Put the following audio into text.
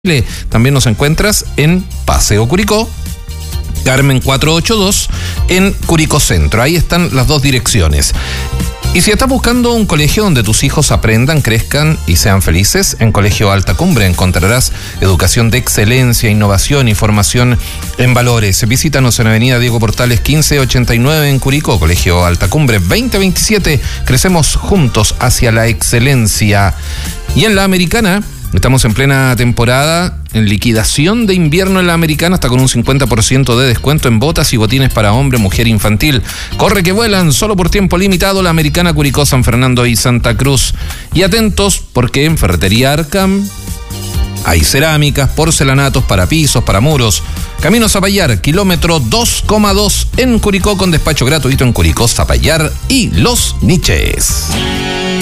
También nos encuentras en Paseo Curicó, Carmen 482, en Curicó Centro. Ahí están las dos direcciones. Y si estás buscando un colegio donde tus hijos aprendan, crezcan y sean felices, en Colegio Alta Cumbre encontrarás educación de excelencia, innovación y formación en valores. Visítanos en Avenida Diego Portales 1589 en Curicó. Colegio Alta Cumbre 2027. Crecemos juntos hacia la excelencia. Y en la Americana, estamos en plena temporada, en liquidación de invierno en la Americana, hasta con un 50% de descuento en botas y botines para hombre, mujer, infantil. Corre que vuelan, solo por tiempo limitado, la Americana, Curicó, San Fernando y Santa Cruz. Y atentos, porque en Ferretería Arcam hay cerámicas, porcelanatos para pisos, para muros. Camino Zapallar, kilómetro 2,2 en Curicó, con despacho gratuito en Curicó, Zapallar y Los Niches.